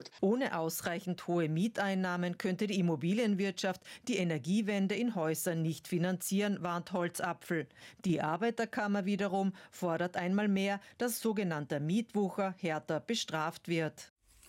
Ohne ausreichend hohe Mieteinnahmen könnte die Immobilienwirtschaft die Energiewende in Häusern nicht finanzieren, warnt Holzapfel. Die Arbeiterkammer wiederum fordert einmal mehr, dass sogenannter Mietwucher härter bestraft wird.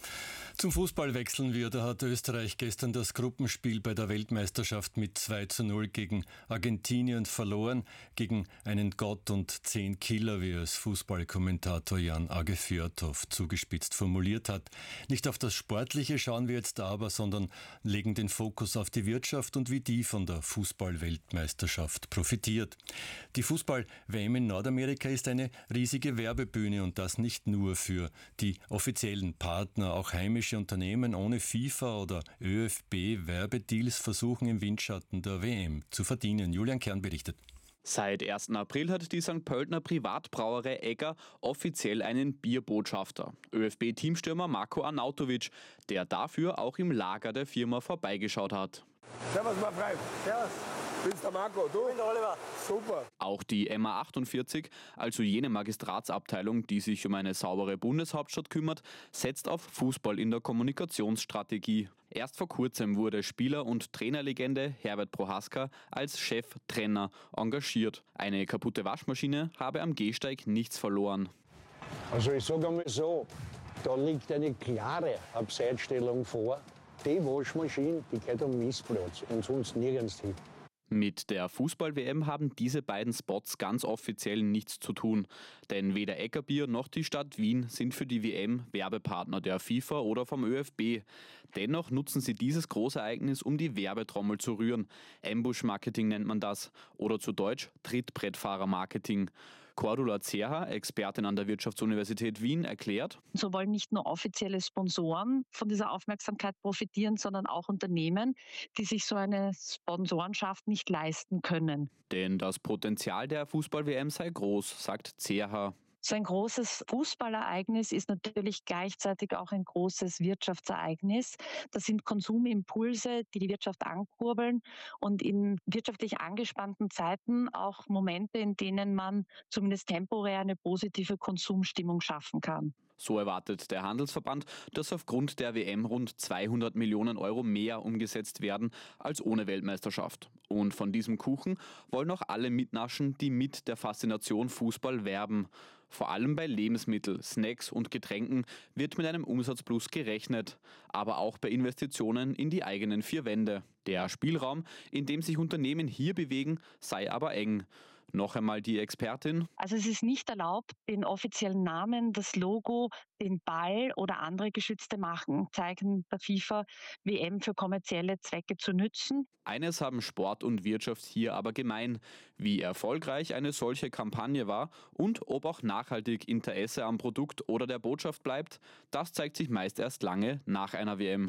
Zum Fußball wechseln wir. Da hat Österreich gestern das Gruppenspiel bei der Weltmeisterschaft mit 2:0 gegen Argentinien verloren. Gegen einen Gott und 10 Killer, wie es Fußballkommentator Jan Age Fjørtoft zugespitzt formuliert hat. Nicht auf das Sportliche schauen wir jetzt aber, sondern legen den Fokus auf die Wirtschaft und wie die von der Fußball-Weltmeisterschaft profitiert. Die Fußball-WM in Nordamerika ist eine riesige Werbebühne und das nicht nur für die offiziellen Partner, auch heimische Unternehmen ohne FIFA oder ÖFB-Werbedeals versuchen im Windschatten der WM zu verdienen. Julian Kern berichtet. Seit 1. April hat die St. Pöltener Privatbrauerei Egger offiziell einen Bierbotschafter. ÖFB-Teamstürmer Marko Arnautovic, der dafür auch im Lager der Firma vorbeigeschaut hat. Servus, mein Freund. Servus. Bin's der Marco, du? Ich bin der Oliver. Super. Auch die MA48, also jene Magistratsabteilung, die sich um eine saubere Bundeshauptstadt kümmert, setzt auf Fußball in der Kommunikationsstrategie. Erst vor kurzem wurde Spieler- und Trainerlegende Herbert Prohaska als Cheftrainer engagiert. Eine kaputte Waschmaschine habe am Gehsteig nichts verloren. Also ich sage einmal so, da liegt eine klare Abseitsstellung vor. Die Waschmaschine, die geht am Missplatz und sonst nirgends hin. Mit der Fußball-WM haben diese beiden Spots ganz offiziell nichts zu tun. Denn weder Eggerbier noch die Stadt Wien sind für die WM Werbepartner der FIFA oder vom ÖFB. Dennoch nutzen sie dieses Großereignis, um die Werbetrommel zu rühren. Ambush-Marketing nennt man das. Oder zu Deutsch Trittbrettfahrer-Marketing. Cordula Zerha, Expertin an der Wirtschaftsuniversität Wien, erklärt: So wollen nicht nur offizielle Sponsoren von dieser Aufmerksamkeit profitieren, sondern auch Unternehmen, die sich so eine Sponsorenschaft nicht leisten können. Denn das Potenzial der Fußball-WM sei groß, sagt Zerha. So ein großes Fußballereignis ist natürlich gleichzeitig auch ein großes Wirtschaftsereignis. Das sind Konsumimpulse, die die Wirtschaft ankurbeln und in wirtschaftlich angespannten Zeiten auch Momente, in denen man zumindest temporär eine positive Konsumstimmung schaffen kann. So erwartet der Handelsverband, dass aufgrund der WM rund 200 Millionen Euro mehr umgesetzt werden als ohne Weltmeisterschaft. Und von diesem Kuchen wollen auch alle mitnaschen, die mit der Faszination Fußball werben. Vor allem bei Lebensmitteln, Snacks und Getränken wird mit einem Umsatzplus gerechnet, aber auch bei Investitionen in die eigenen vier Wände. Der Spielraum, in dem sich Unternehmen hier bewegen, sei aber eng. Noch einmal die Expertin. Also es ist nicht erlaubt, den offiziellen Namen, das Logo, den Ball oder andere geschützte Markenzeichen der FIFA WM für kommerzielle Zwecke zu nützen. Eines haben Sport und Wirtschaft hier aber gemein: wie erfolgreich eine solche Kampagne war und ob auch nachhaltig Interesse am Produkt oder der Botschaft bleibt, das zeigt sich meist erst lange nach einer WM.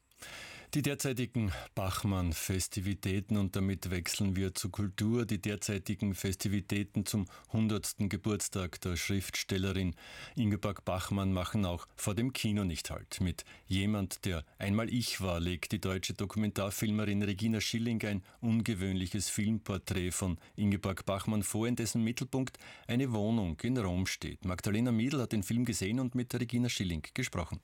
Die derzeitigen Bachmann-Festivitäten, und damit wechseln wir zur Kultur, die derzeitigen Festivitäten zum 100. Geburtstag der Schriftstellerin Ingeborg Bachmann machen auch vor dem Kino nicht halt. Mit Jemand, der einmal ich war, legt die deutsche Dokumentarfilmerin Regina Schilling ein ungewöhnliches Filmporträt von Ingeborg Bachmann vor, in dessen Mittelpunkt eine Wohnung in Rom steht. Magdalena Miedl hat den Film gesehen und mit Regina Schilling gesprochen.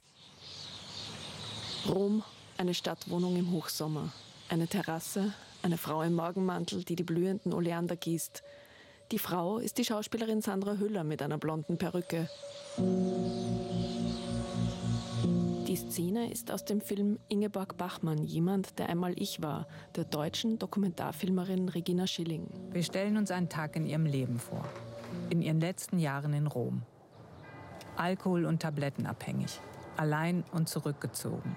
Rom. Eine Stadtwohnung im Hochsommer, eine Terrasse, eine Frau im Morgenmantel, die die blühenden Oleander gießt. Die Frau ist die Schauspielerin Sandra Hüller mit einer blonden Perücke. Die Szene ist aus dem Film Ingeborg Bachmann, Jemand, der einmal ich war, der deutschen Dokumentarfilmerin Regina Schilling. Wir stellen uns einen Tag in ihrem Leben vor, in ihren letzten Jahren in Rom. Alkohol- und Tablettenabhängig, allein und zurückgezogen.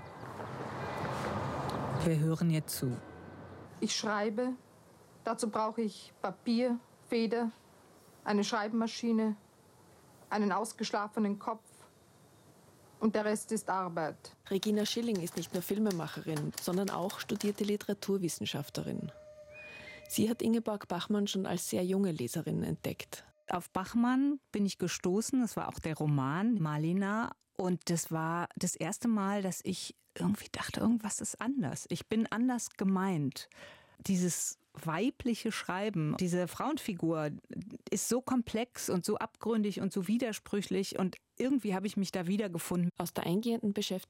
Wir hören ihr zu. Ich schreibe. Dazu brauche ich Papier, Feder, eine Schreibmaschine, einen ausgeschlafenen Kopf und der Rest ist Arbeit. Regina Schilling ist nicht nur Filmemacherin, sondern auch studierte Literaturwissenschaftlerin. Sie hat Ingeborg Bachmann schon als sehr junge Leserin entdeckt. Auf Bachmann bin ich gestoßen, das war auch der Roman Malina. Und das war das erste Mal, dass ich irgendwie dachte, irgendwas ist anders. Ich bin anders gemeint. Dieses weibliche Schreiben. Diese Frauenfigur ist so komplex und so abgründig und so widersprüchlich und irgendwie habe ich mich da wiedergefunden. Aus der eingehenden Beschäftigung